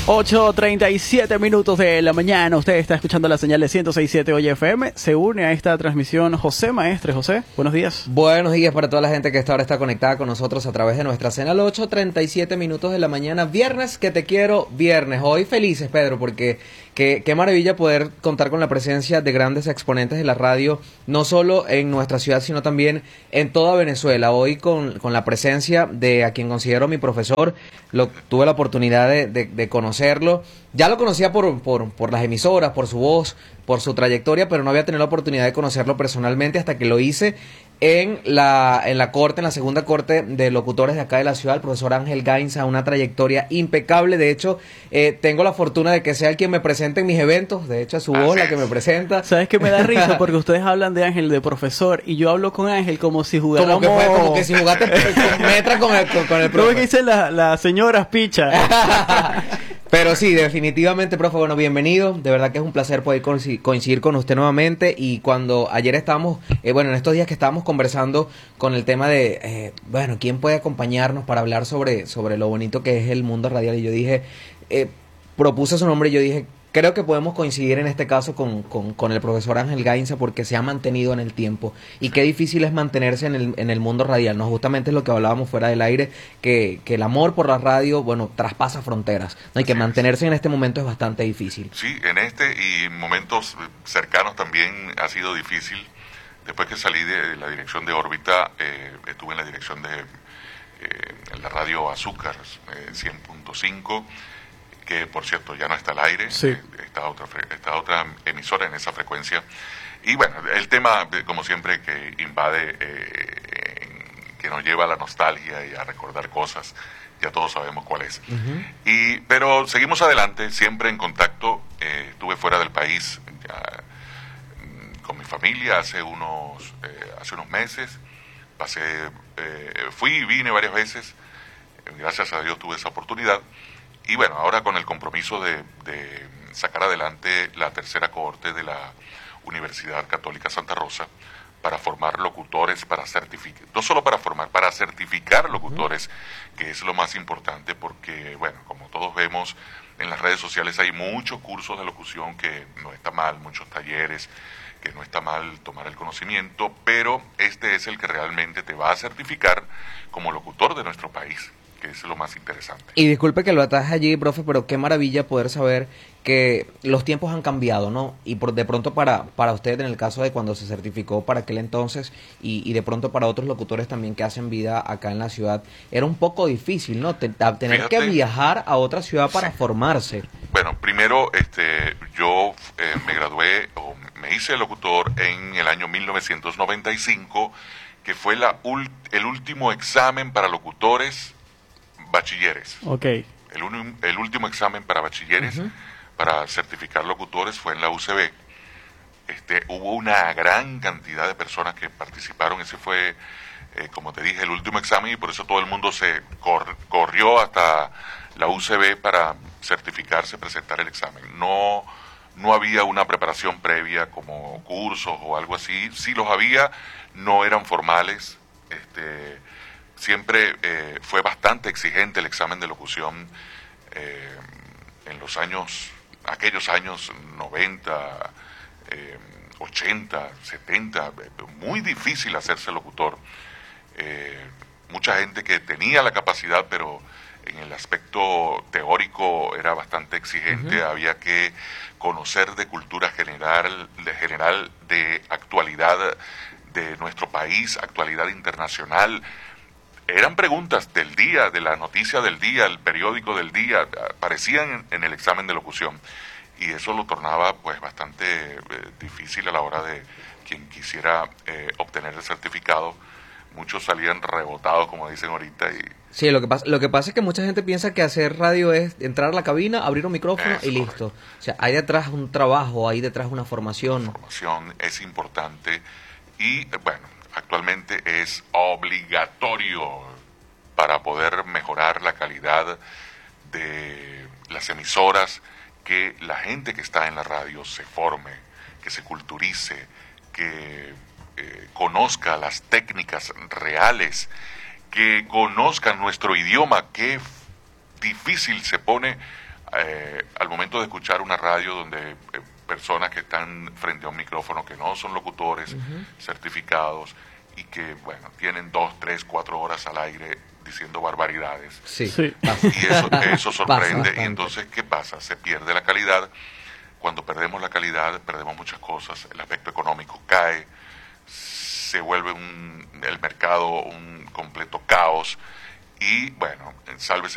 8:37 de la mañana. Usted está escuchando la señal de 106.7 Hoy FM. Se une a esta transmisión José Maestre. José, buenos días. Buenos días para toda la gente que esta hora está conectada con nosotros a través de nuestra señal. 8:37 de la mañana. Viernes, que te quiero, viernes. Hoy felices, Pedro, porque qué maravilla poder contar con la presencia de grandes exponentes de la radio, no solo en nuestra ciudad, sino también en toda Venezuela. Hoy con la presencia de a quien considero mi profesor, tuve la oportunidad de conocerlo. Ya lo conocía por las emisoras, por su voz, por su trayectoria, pero no había tenido la oportunidad de conocerlo personalmente hasta que lo hice en la segunda corte de locutores de acá de la ciudad, el profesor Ángel Gainza, una trayectoria impecable. De hecho, tengo la fortuna de que sea el quien me presente en mis eventos. De hecho, es su voz la que me presenta. ¿Sabes qué me da risa? Porque ustedes hablan de Ángel, de profesor, y yo hablo con Ángel como si jugáramos... Como que si jugaste con metra con el profe. ¿Cómo es que dicen las señoras picha? Pero sí, definitivamente, profe, bueno, bienvenido. De verdad que es un placer poder coincidir con usted nuevamente. Y cuando ayer estábamos, en estos días que estábamos conversando con el tema de, ¿quién puede acompañarnos para hablar sobre lo bonito que es el mundo radial? Y yo dije, propuse su nombre y yo dije, creo que podemos coincidir en este caso con el profesor Ángel Gainza, porque se ha mantenido en el tiempo. Y qué difícil es mantenerse en el mundo radial, ¿no? Justamente es lo que hablábamos fuera del aire, que el amor por la radio, traspasa fronteras, ¿no? Y que mantenerse en este momento es bastante difícil. Sí, en este y momentos cercanos también ha sido difícil. Después que salí de la dirección de órbita, estuve en la dirección de la radio Azúcar 100.5, que por cierto ya no está al aire. Sí. Está otra emisora en esa frecuencia. Y bueno, el tema, como siempre, que invade, que nos lleva a la nostalgia y a recordar cosas, ya todos sabemos cuál es. Uh-huh. Pero seguimos adelante, siempre en contacto. Estuve fuera del país ya, con mi familia hace unos meses. Fui y vine varias veces. Gracias a Dios tuve esa oportunidad. Y bueno, ahora con el compromiso de sacar adelante la tercera cohorte de la Universidad Católica Santa Rosa para formar locutores, no solo para formar, para certificar locutores, que es lo más importante, porque, bueno, como todos vemos en las redes sociales hay muchos cursos de locución que no está mal, muchos talleres, que no está mal tomar el conocimiento, pero este es el que realmente te va a certificar como locutor de nuestro país, que es lo más interesante. Y disculpe que lo ataje allí, profe, pero qué maravilla poder saber que los tiempos han cambiado, ¿no? Y de pronto para usted, en el caso de cuando se certificó para aquel entonces, y de pronto para otros locutores también que hacen vida acá en la ciudad, era un poco difícil, ¿no? Tener que viajar a otra ciudad para formarse. Bueno, primero yo me gradué, o me hice locutor en el año 1995, que fue el último examen para locutores bachilleres. Okay. El último examen para bachilleres, uh-huh, para certificar locutores fue en la UCB. Hubo una gran cantidad de personas que participaron. Ese fue, como te dije, el último examen, y por eso todo el mundo se corrió hasta la UCB para certificarse, presentar el examen. No había una preparación previa como cursos o algo así. Sí los había, no eran formales. Siempre fue bastante exigente el examen de locución en aquellos años 90, 80, 70, muy difícil hacerse locutor. Mucha gente que tenía la capacidad, pero en el aspecto teórico era bastante exigente. Uh-huh. Había que conocer de cultura general, de actualidad de nuestro país, actualidad internacional. Eran preguntas del día, de la noticia del día, el periódico del día, aparecían en el examen de locución, y eso lo tornaba pues bastante difícil a la hora de quien quisiera obtener el certificado. Muchos salían rebotados, como dicen ahorita. Sí, lo que pasa es que mucha gente piensa que hacer radio es entrar a la cabina, abrir un micrófono y listo. Correcto. O sea, hay detrás un trabajo, hay detrás una formación. La formación es importante y, bueno, actualmente es obligatorio para poder mejorar la calidad de las emisoras, que la gente que está en la radio se forme, que se culturice, que conozca las técnicas reales, que conozcan nuestro idioma. Qué difícil se pone al momento de escuchar una radio donde personas que están frente a un micrófono que no son locutores certificados y que, bueno, tienen 2, 3, 4 horas al aire diciendo barbaridades. Sí. Y eso sorprende. Pasa Y entonces, ¿qué pasa? Se pierde la calidad. Cuando perdemos la calidad, perdemos muchas cosas. El aspecto económico cae, se vuelve el mercado un completo caos. Y, bueno, sálvese